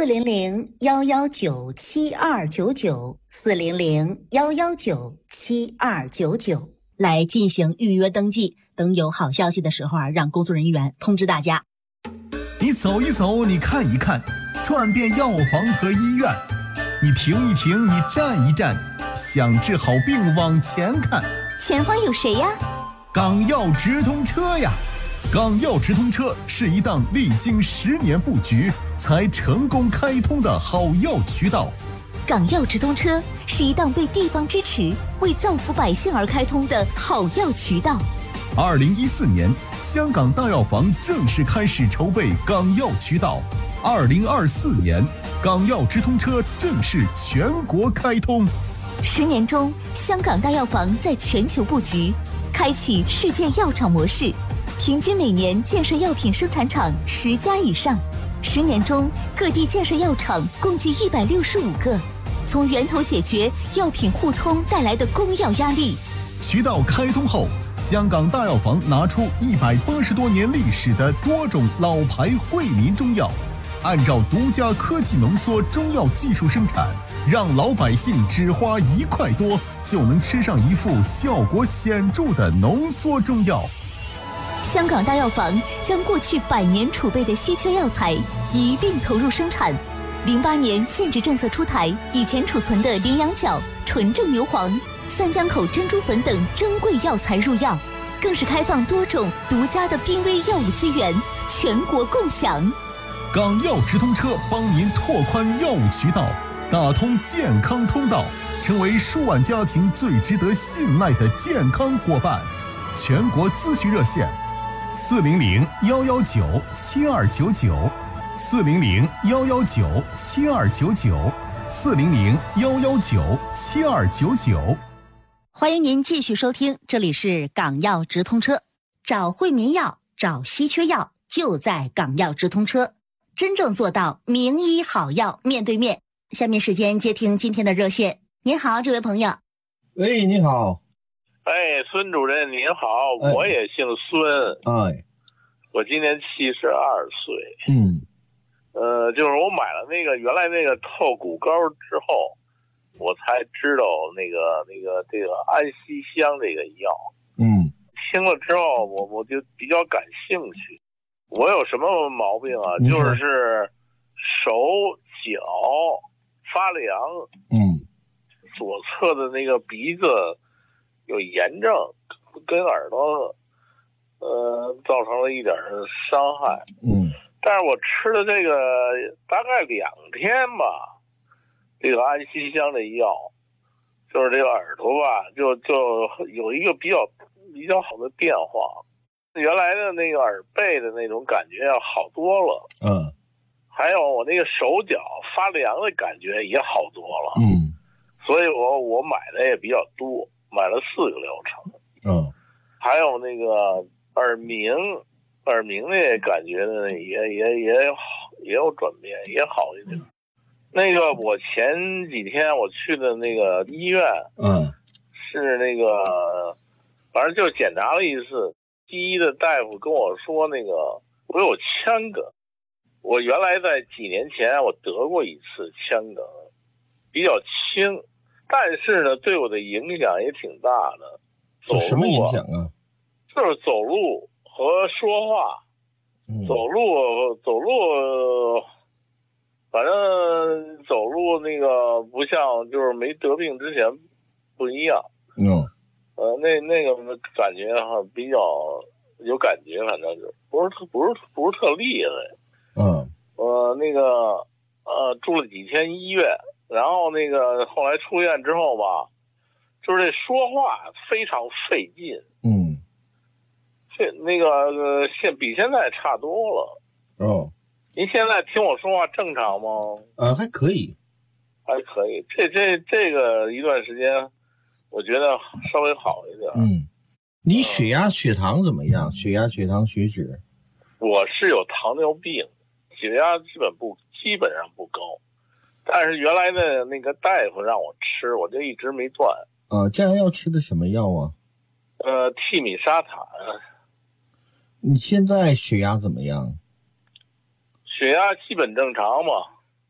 400-119-7299，400-119-7299来进行预约登记。等有好消息的时候让工作人员通知大家。 你走一走，你看一看，转遍药房和医院，你停一停，你站一站，想治好病往前看。 前方有谁呀？ 港药直通车呀！港药直通车是一档历经10年布局才成功开通的好药渠道。 港药直通车是一档被地方支持、为造福百姓而开通的好药渠道。 2014年，香港大药房正式开始筹备港药渠道。2024年，港药直通车正式全国开通。 10年中，香港大药房在全球布局，开启世界药厂模式，平均每年建设药品生产厂10家以上。10年中，各地建设药厂共计165个，从源头解决药品互通带来的供药压力。 渠道开通后，香港大药房拿出180多年历史的多种老牌惠民中药，按照独家科技浓缩中药技术生产，让老百姓只花1块多就能吃上一副效果显著的浓缩中药。 香港大药房将过去100年储备的稀缺药材一并投入生产。08年限制政策出台，以前储存的羚羊角、纯正牛黄、三江口珍珠粉等珍贵药材入药，更是开放多种独家的濒危药物资源，全国共享。 港药直通车帮您拓宽药物渠道，打通健康通道，成为数万家庭最值得信赖的健康伙伴。全国咨询热线：400-119-7299，400-119-7299，400-119-7299。 欢迎您继续收听，这里是港药直通车，找惠民药，找稀缺药，就在港药直通车，真正做到名医好药面对面。下面时间接听今天的热线。您好，这位朋友。 喂，你好。 哎，孙主任您好，我也姓孙。 哎， 我今年72岁。就是我买了原来那个透骨膏之后，我才知道这个安息香这个药。听了之后我就比较感兴趣。我有什么毛病啊？就是手脚发凉。左侧的那个鼻子有炎症，跟耳朵造成了一点伤害。但是我吃了这个大概2天吧，这个安息香的药，就是这个耳朵吧，就有一个比较好的变化，原来的那个耳背的那种感觉要好多了。还有我那个手脚发凉的感觉也好多了。所以我买的也比较多，买了4个疗程。还有那个耳鸣那感觉呢也有转变，也好一点。那个我前几天我去的那个医院，是那个反正就检查了一次，第一的大夫跟我说那个我有腔梗。我原来在几年前我得过一次腔梗，比较轻，但是呢对我的影响也挺大的。 有什么影响啊？ 就是走路和说话。走路反正走路那个不像就是没得病之前不一样。那个感觉比较有感觉，反正就不是特厉害。住了几天医院，然后后来出院之后吧，就是这说话非常费劲。比现在差多了。您现在听我说话正常吗？ 还可以。 这个一段时间我觉得稍微好一点。 你血压血糖怎么样？血压血糖血脂？ 我是有糖尿病，血压基本上不高，但是原来的那个大夫让我吃，我就一直没断。 这样要吃的什么药啊？ 替米沙坦。 你现在血压怎么样？ 血压基本正常嘛。